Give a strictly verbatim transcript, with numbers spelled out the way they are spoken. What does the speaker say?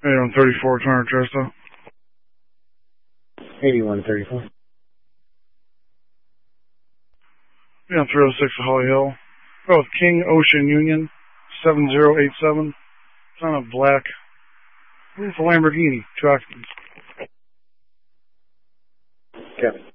eighty-one thirty-four, two hundred Trista. eighty-one thirty-four. Be on three oh six Holly Hill. Go with King Ocean Union, seven zero eight seven. It's on a black. It's a Lamborghini, two occupants. Kevin.